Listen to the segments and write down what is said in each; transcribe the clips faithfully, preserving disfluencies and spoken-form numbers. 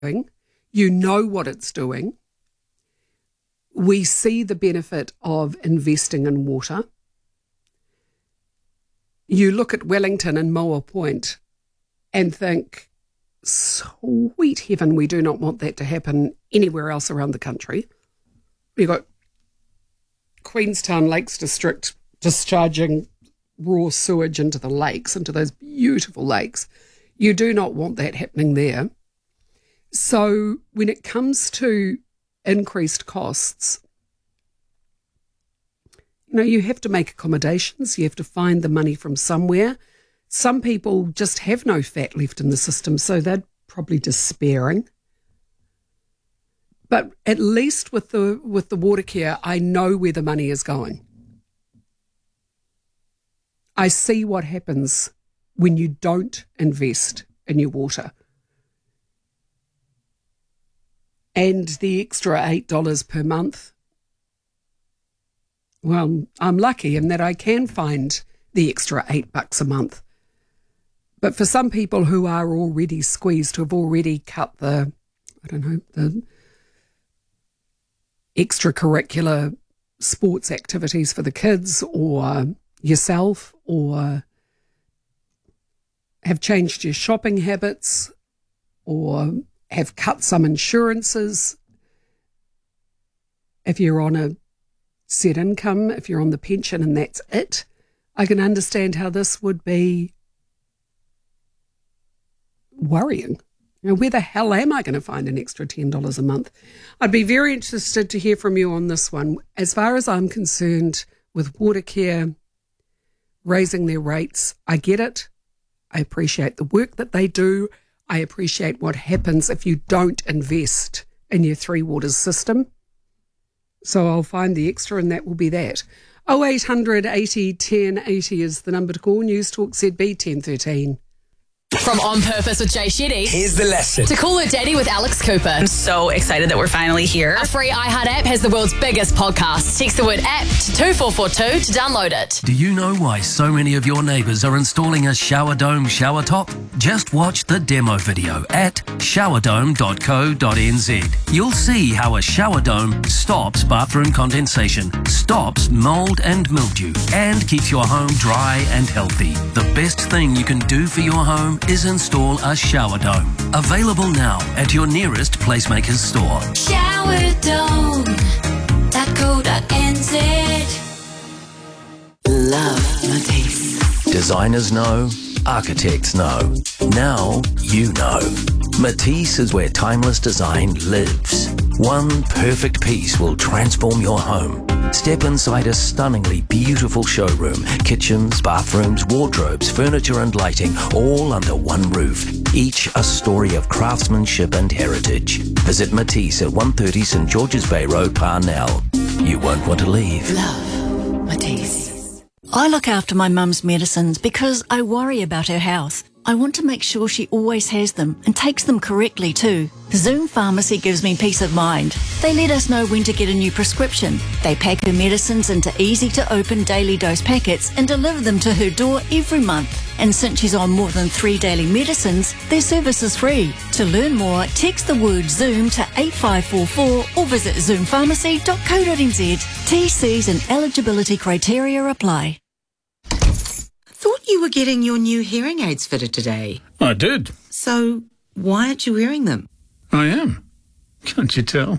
doing. You know what it's doing. We see the benefit of investing in water. You look at Wellington and Moa Point and think, sweet heaven, we do not want that to happen anywhere else around the country. You've got Queenstown Lakes District discharging raw sewage into the lakes, into those beautiful lakes. You do not want that happening there. So when it comes to increased costs, you know, you have to make accommodations. You have to find the money from somewhere. Some people just have no fat left in the system, so they're probably despairing. But at least with the with the water care, I know where the money is going. I see what happens when you don't invest in your water. And the extra eight dollars per month, well, I'm lucky in that I can find the extra eight bucks a month. But for some people who are already squeezed, who have already cut the, I don't know, the extracurricular sports activities for the kids, or yourself, or have changed your shopping habits, or have cut some insurances. If you're on a set income, if you're on the pension and that's it, I can understand how this would be worrying. You know, where the hell am I going to find an extra ten dollars a month? I'd be very interested to hear from you on this one. As far as I'm concerned, with water care raising their rates, I get it. I appreciate the work that they do. I appreciate what happens if you don't invest in your Three Waters system. So I'll find the extra, and that will be that. oh eight hundred eighty ten eighty is the number to call. News Talk Z B ten thirteen. From On Purpose with Jay Shetty. Here's the lesson. To Call Her Daddy with Alex Cooper. I'm so excited that we're finally here. A free iHeart app has the world's biggest podcast. Text the word app to two four four two to download it. Do you know why so many of your neighbours are installing a shower dome shower top? Just watch the demo video at shower dome dot co dot n z. You'll see how a shower dome stops bathroom condensation, stops mould and mildew, and keeps your home dry and healthy. The best thing you can do for your home is install a shower dome. Available now at your nearest PlaceMakers store. shower dome dot co dot n z. Love Matisse. Designers know, architects know. Now you know. Matisse is where timeless design lives. One perfect piece will transform your home. Step inside a stunningly beautiful showroom. Kitchens, bathrooms, wardrobes, furniture and lighting, all under one roof. Each a story of craftsmanship and heritage. Visit Matisse at one thirty St George's Bay Road, Parnell. You won't want to leave. Love Matisse. I look after my mum's medicines because I worry about her health. I want to make sure she always has them and takes them correctly too. Zoom Pharmacy gives me peace of mind. They let us know when to get a new prescription. They pack her medicines into easy-to-open daily dose packets and deliver them to her door every month. And since she's on more than three daily medicines, their service is free. To learn more, text the word Zoom to eight five four four or visit zoom pharmacy dot co dot n z. T Cs and eligibility criteria apply. Thought you were getting your new hearing aids fitted today. I did. So why aren't you wearing them? I am. Can't you tell?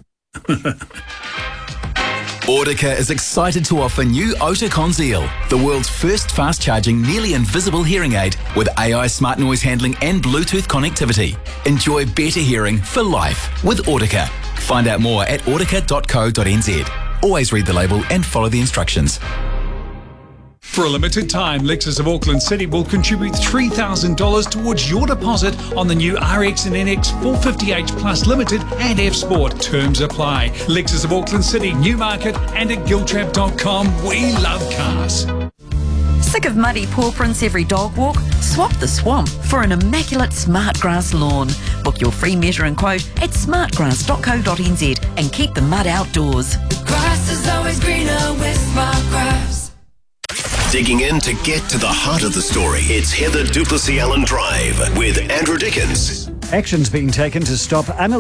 Audica is excited to offer new Oticon Zeal, the world's first fast-charging, nearly invisible hearing aid with A I smart noise handling and Bluetooth connectivity. Enjoy better hearing for life with Audica. Find out more at audica dot co dot n z. Always read the label and follow the instructions. For a limited time, Lexus of Auckland City will contribute three thousand dollars towards your deposit on the new R X and N X four fifty H Plus Limited and F Sport. Terms apply. Lexus of Auckland City, Newmarket and at giltrap dot com. We love cars. Sick of muddy paw prints every dog walk? Swap the swamp for an immaculate smart grass lawn. Book your free measure and quote at smart grass dot co dot n z and keep the mud outdoors. The grass is always greener with Smart Grass. Digging in to get to the heart of the story. It's Heather Duplessis Allen Drive with Andrew Dickens. Action's being taken to stop unelected